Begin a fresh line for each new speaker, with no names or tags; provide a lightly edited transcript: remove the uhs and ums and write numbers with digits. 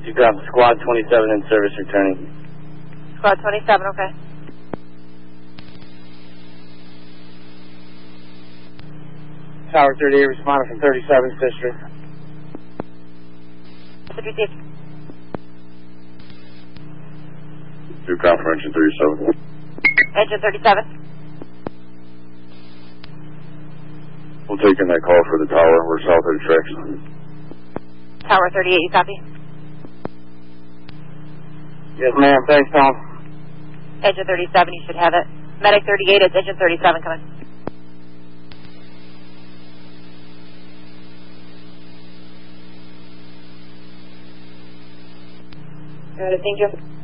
You got Squad 27 in service returning.
Squad 27, okay.
Tower 38 responding from 37th District.
Message received.
Do copy for engine 37.
Engine 37.
We'll take in that call for the tower. We're south of the tracks.
Tower 38, you copy?
Yes, ma'am. Thanks, Tom.
Engine 37, you should have it. Medic 38, it's engine 37 coming. Thank you.